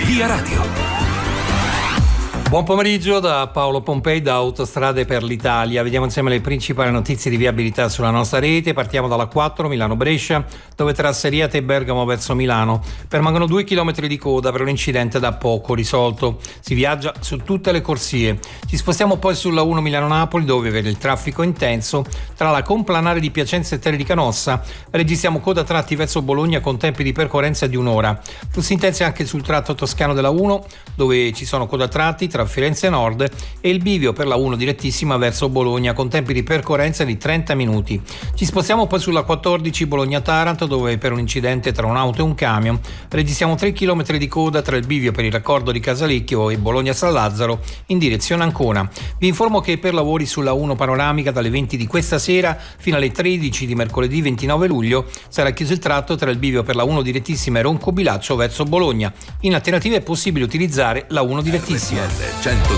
Via Radio. Buon pomeriggio da Paolo Pompei da Autostrade per l'Italia. Vediamo insieme le principali notizie di viabilità sulla nostra rete. Partiamo dalla 4 Milano-Brescia, dove tra Seriate e Bergamo verso Milano permangono 2 chilometri di coda per un incidente da poco risolto. Si viaggia su tutte le corsie. Ci spostiamo poi sulla 1 Milano-Napoli, dove per il traffico intenso tra la complanare di Piacenza e Terre di Canossa registriamo coda tratti verso Bologna con tempi di percorrenza di un'ora. Flussi intensi anche sul tratto toscano della 1, dove ci sono coda tratti tra Firenze Nord e il bivio per la 1 direttissima verso Bologna con tempi di percorrenza di 30 minuti. Ci spostiamo poi sulla 14 Bologna-Taranto, dove per un incidente tra un'auto e un camion registriamo 3 km di coda tra il bivio per il raccordo di Casalecchio e Bologna-San Lazzaro in direzione Ancona. Vi informo che per lavori sulla 1 panoramica dalle 20 di questa sera fino alle 13 di mercoledì 29 luglio sarà chiuso il tratto tra il bivio per la 1 direttissima e Ronco Bilaccio verso Bologna. In alternativa è possibile utilizzare la 1 direttissima.